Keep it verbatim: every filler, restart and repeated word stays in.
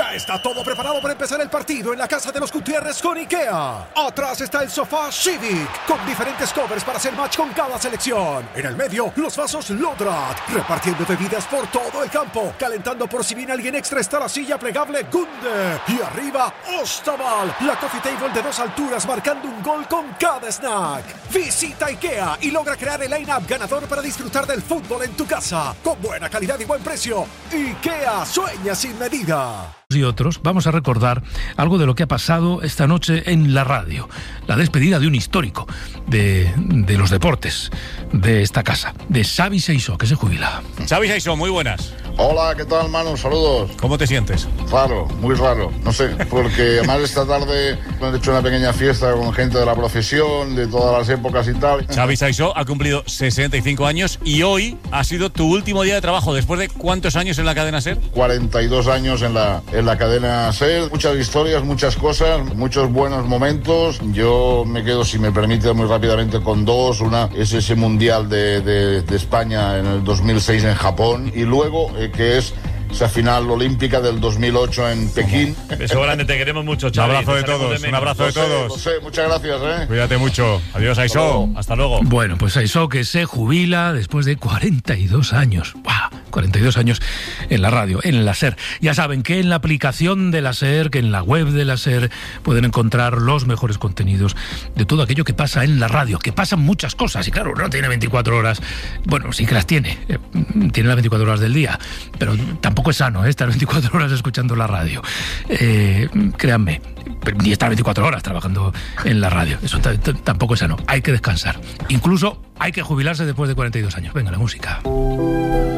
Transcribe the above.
Ya está todo preparado para empezar el partido en la casa de los Gutiérrez con IKEA. Atrás está el sofá Civic, con diferentes covers para hacer match con cada selección. En el medio, los vasos Lodrat, repartiendo bebidas por todo el campo. Calentando por si viene alguien extra está la silla plegable Gunde. Y arriba, Ostaval, la coffee table de dos alturas marcando un gol con cada snack. Visita IKEA y logra crear el line-up ganador para disfrutar del fútbol en tu casa. Con buena calidad y buen precio. IKEA, sueña sin medida. Y otros, vamos a recordar algo de lo que ha pasado esta noche en la radio. La despedida de un histórico de, de los deportes de esta casa, de Xavi Seisó, que se jubila. Xavi Seisó, muy buenas. Hola, ¿qué tal, Manu? Saludos. ¿Cómo te sientes? Raro, muy raro. No sé, porque además esta tarde hemos hecho una pequeña fiesta con gente de la profesión, de todas las épocas y tal. Xavi Seisó ha cumplido sesenta y cinco años y hoy ha sido tu último día de trabajo, después de ¿cuántos años en la cadena SER? cuarenta y dos años en la, en la cadena SER. Muchas historias, muchas cosas, muchos buenos momentos. Yo me quedo, si me permite, muy rápidamente con dos. Una es ese Mundial de, de, de España en el dos mil seis en Japón y luego... Eh, que es esa final olímpica del dos mil ocho en Pekín. Beso grande, te queremos mucho, Xavi. Un abrazo de todos, un abrazo de todos. Lo sé, muchas gracias, ¿eh? Cuídate mucho. Adiós, Seisó. Hasta luego. Bueno, pues Seisó que se jubila después de cuarenta y dos años. ¡Buah! cuarenta y dos años en la radio, en la SER. Ya saben que en la aplicación de la SER, que en la web de la SER pueden encontrar los mejores contenidos de todo aquello que pasa en la radio, que pasan muchas cosas. Y claro, no tiene veinticuatro horas. Bueno, sí que las tiene. Eh, tiene las veinticuatro horas del día. Pero tampoco es sano, ¿eh? Estar veinticuatro horas escuchando la radio. Eh, créanme, ni estar veinticuatro horas trabajando en la radio. Eso t- t- tampoco es sano. Hay que descansar. Incluso hay que jubilarse después de cuarenta y dos años. Venga, la música.